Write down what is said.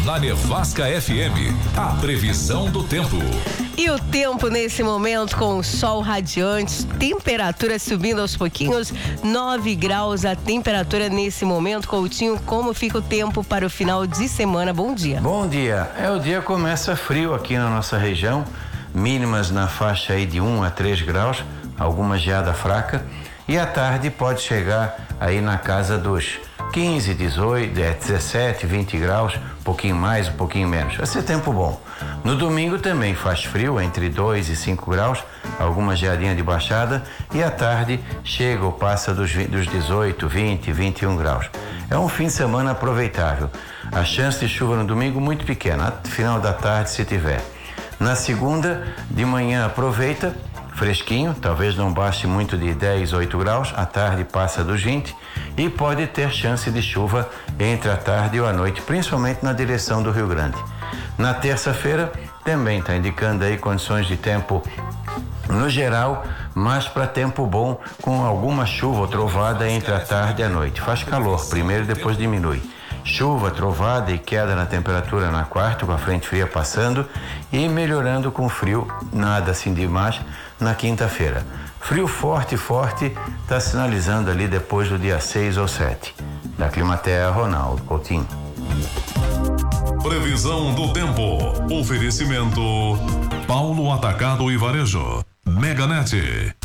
Na Nevasca FM, a previsão do tempo. E o tempo nesse momento com o sol radiante, temperatura subindo aos pouquinhos, 9 graus a temperatura nesse momento. Coutinho, como fica o tempo para o final de semana? Bom dia. Bom dia. O dia começa frio aqui na nossa região, mínimas na faixa aí de 1 a 3 graus, alguma geada fraca, e à tarde pode chegar aí na casa dos 15, 18, 17, 20 graus, um pouquinho mais, um pouquinho menos. Vai ser tempo bom. No domingo também faz frio, entre 2 e 5 graus, alguma geadinha de baixada, e à tarde chega ou passa dos 18, 20, 21 graus. É um fim de semana aproveitável. A chance de chuva no domingo muito pequena, final da tarde se tiver. Na segunda, de manhã aproveita, fresquinho, talvez não baste muito de 10, 8 graus, à tarde passa dos 20 e pode ter chance de chuva entre a tarde e a noite, principalmente na direção do Rio Grande. Na terça-feira também está indicando aí condições de tempo no geral, mas para tempo bom, com alguma chuva ou trovada entre a tarde e a noite. Faz calor primeiro e depois diminui. Chuva, trovada e queda na temperatura na quarta, com a frente fria passando e melhorando com frio, nada assim demais, na quinta-feira. Frio forte, está sinalizando ali depois do dia 6 ou 7. Da Climaterra, Ronaldo Coutinho. Previsão do tempo. Oferecimento Paulo Atacado e Varejo. Meganet.